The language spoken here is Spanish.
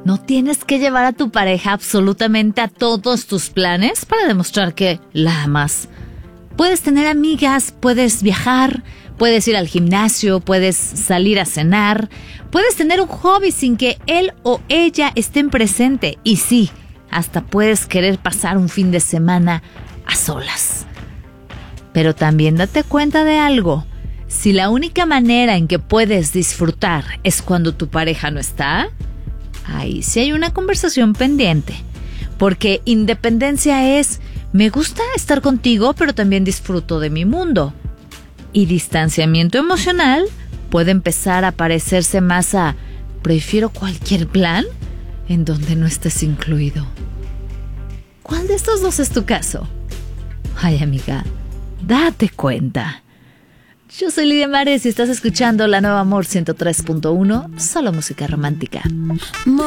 No tienes que llevar a tu pareja absolutamente a todos tus planes para demostrar que la amas. Puedes tener amigas, puedes viajar, puedes ir al gimnasio, puedes salir a cenar, puedes tener un hobby sin que él o ella estén presente. Y sí, hasta puedes querer pasar un fin de semana a solas. Pero también date cuenta de algo. Si la única manera en que puedes disfrutar es cuando tu pareja no está, ahí sí hay una conversación pendiente. Porque independencia es, me gusta estar contigo, pero también disfruto de mi mundo. Y distanciamiento emocional puede empezar a parecerse más a, prefiero cualquier plan en donde no estés incluido. ¿Cuál de estos dos es tu caso? Ay, amiga, date cuenta. Yo soy Lidia Mares y estás escuchando La Nueva Amor 103.1, solo música romántica.